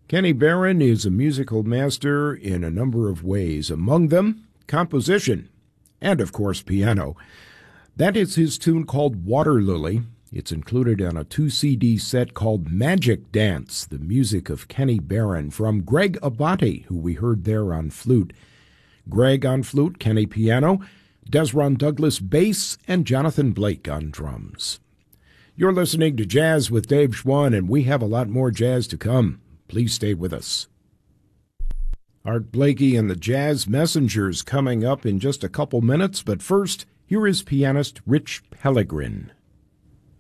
Kenny Barron is a musical master in a number of ways, among them composition and, of course, piano. That is his tune called Water Lily. It's included on a 2-CD set called Magic Dance, the music of Kenny Barron, from Greg Abate, who we heard there on flute. Greg on flute, Kenny piano, Desron Douglas bass, and Jonathan Blake on drums. You're listening to Jazz with Dave Schwann, and we have a lot more jazz to come. Please stay with us. Art Blakey and the Jazz Messengers coming up in just a couple minutes, but first, here is pianist Rich Pellegrin.